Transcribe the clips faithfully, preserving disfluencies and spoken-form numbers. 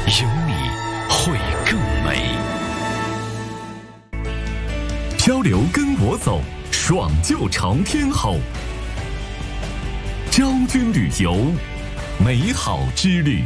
有你会更美。漂流跟我走，爽就朝天吼。昭君旅游，美好之旅。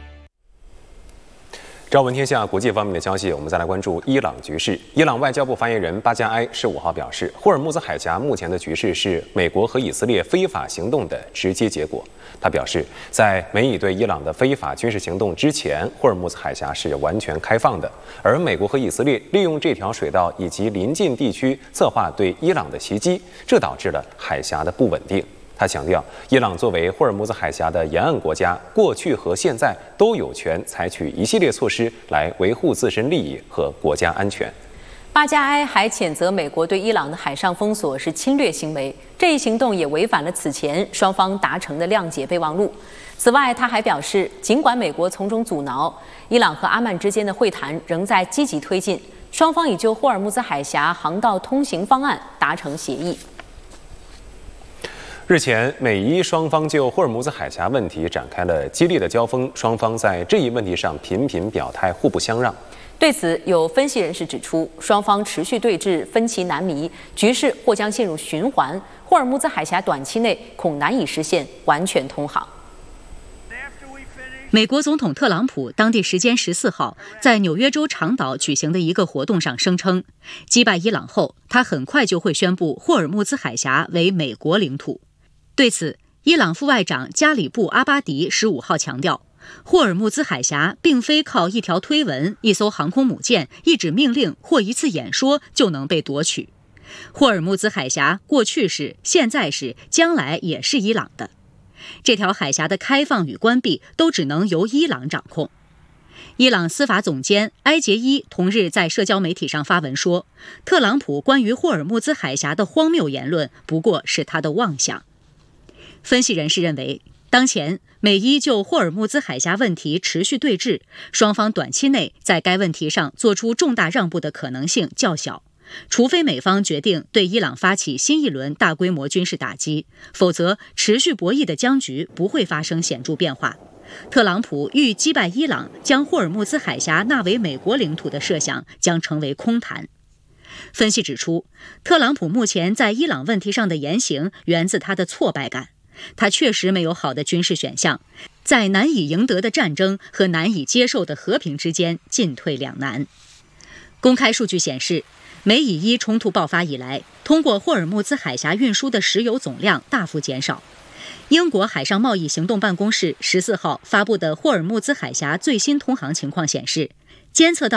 朝闻天下国际方面的消息，我们再来关注伊朗局势。伊朗外交部发言人巴加埃十五号表示，霍尔木兹海峡目前的局势是美国和以色列非法行动的直接结果。他表示，在美以对伊朗的非法军事行动之前，霍尔木兹海峡是完全开放的，而美国和以色列利用这条水道以及邻近地区策划对伊朗的袭击，这导致了海峡的不稳定。他强调，伊朗作为霍尔木兹海峡的沿岸国家，过去和现在都有权采取一系列措施来维护自身利益和国家安全。 巴加埃还谴责美国对伊朗的海上封锁是侵略行为，这一行动也违反了此前双方达成的谅解备忘录。此外，他还表示，尽管美国从中阻挠，伊朗和阿曼之间的会谈仍在积极推进，双方已就霍尔木兹海峡航道通行方案达成协议。 日前，美伊双方就霍尔木兹海峡问题展开了激烈的交锋，双方在这一问题上频频表态，互不相让。 对此，有分析人士指出，双方持续对峙，分歧难弥，局势或将陷入循环，霍尔木兹海峡短期内恐难以实现完全通航。 美国总统特朗普当地时间十四号在纽约州长岛举行的一个活动上声称，击败伊朗后，他很快就会宣布霍尔木兹海峡为美国领土。对此，伊朗副外长加里布·阿巴迪十五号强调，霍尔木兹海峡并非靠一条推文、一艘航空母舰、一纸命令或一次演说就能被夺取。霍尔木兹海峡过去是、现在是、将来也是伊朗的。这条海峡的开放与关闭都只能由伊朗掌控。伊朗司法总监埃杰伊同日在社交媒体上发文说，特朗普关于霍尔木兹海峡的荒谬言论不过是他的妄想。分析人士认为，当前美伊就霍尔木兹海峡问题持续对峙，双方短期内在该问题上做出重大让步的可能性较小，除非美方决定对伊朗发起新一轮大规模军事打击，否则持续博弈的僵局不会发生显著变化。特朗普欲击败伊朗，将霍尔木兹海峡纳为美国领土的设想将成为空谈。分析指出，特朗普目前在伊朗问题上的言行源自他的挫败感。他确实没有好的军事选项，在难以赢得的战争和难以接受的和平之间进退两难。公开数据显示，美以伊冲突爆发以来，通过霍尔木兹海峡运输的石油总量大幅减少。英国海上贸易行动办公室十四号发布的霍尔木兹海峡最新通航情况显示，监测到